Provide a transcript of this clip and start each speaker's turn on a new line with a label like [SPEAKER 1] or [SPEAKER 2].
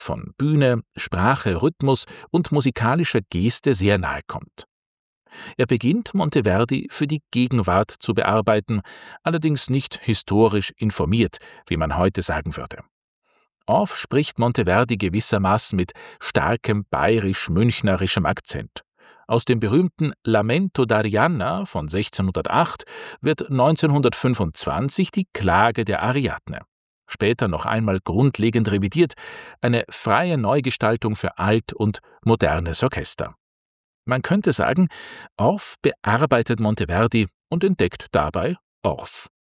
[SPEAKER 1] von Bühne, Sprache, Rhythmus und musikalischer Geste sehr nahe kommt. Er beginnt, Monteverdi für die Gegenwart zu bearbeiten, allerdings nicht historisch informiert, wie man heute sagen würde. Orff spricht Monteverdi gewissermaßen mit starkem bayerisch-münchnerischem Akzent. Aus dem berühmten Lamento d'Arianna von 1608 wird 1925 die Klage der Ariadne. Später noch einmal grundlegend revidiert, eine freie Neugestaltung für alt- und modernes Orchester. Man könnte sagen, Orff bearbeitet Monteverdi und entdeckt dabei Orff.